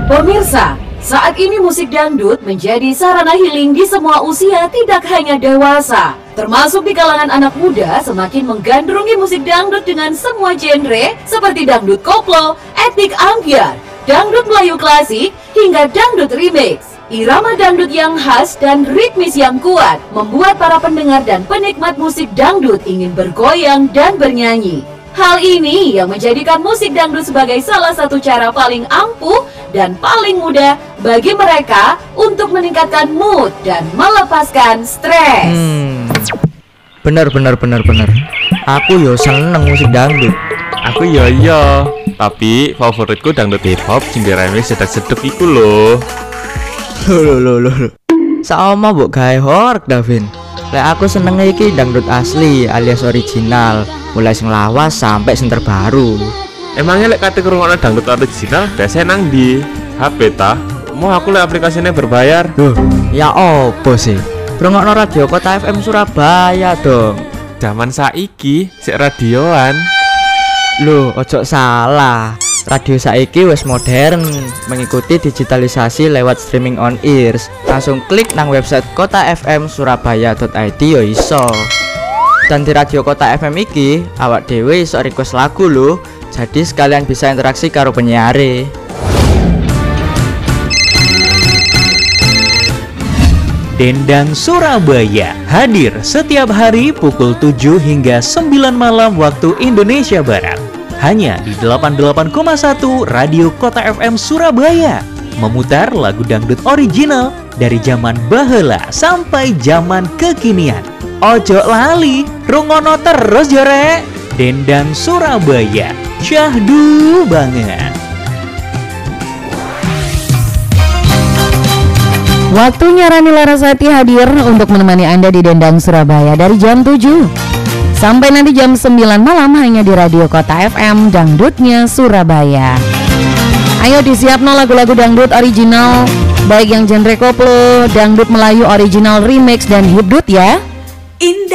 Pemirsa, saat ini musik dangdut menjadi sarana healing di semua usia, tidak hanya dewasa. Termasuk di kalangan anak muda semakin menggandrungi musik dangdut dengan semua genre seperti dangdut koplo, etnik ambyar, dangdut Melayu klasik, hingga dangdut remix. Irama dangdut yang khas dan ritmis yang kuat membuat para pendengar dan penikmat musik dangdut ingin bergoyang dan bernyanyi. Hal ini yang menjadikan musik dangdut sebagai salah satu cara paling ampuh dan paling mudah bagi mereka untuk meningkatkan mood dan melepaskan stres. Bener. Aku yo seneng musik dangdut. Aku iya. Tapi favoritku dangdut hip hop sing diremix sedek-sedek iku lho. Loh. Sama mbok gawe horeg Davin. Lek aku seneng iki dangdut asli alias original, mulai sing lawas sampai sing terbaru. Emangnya lek kate ngrungokno dangdut original biasanya nang di HP ta? Mau aku lek aplikasinya berbayar. Loh, ya opo sih? Ngrungokno radio Kota FM Surabaya dong. Zaman saiki sik radioan. Loh, ojo salah. Radio saiki wis modern, mengikuti digitalisasi lewat streaming on ears. Langsung klik nang website kotafmsurabaya.id yo iso. Dan di radio Kota FM iki, awak dhewe iso request lagu lho. Jadi sekalian bisa interaksi karo penyiare. Dendang Surabaya hadir setiap hari pukul 7 hingga 9 malam waktu Indonesia Barat. Hanya di 88,1 Radio Kota FM Surabaya. Memutar lagu dangdut original dari zaman baheula sampai zaman kekinian. Ojo lali, rungono terus jore. Dendang Surabaya, syahdu banget. Waktunya Rani Larasati hadir untuk menemani Anda di Dendang Surabaya dari jam 7 sampai nanti jam 9 malam hanya di Radio Kota FM, dangdutnya Surabaya. Ayo disiapno lagu-lagu dangdut original, baik yang genre koplo, dangdut Melayu original remix dan hipdut ya.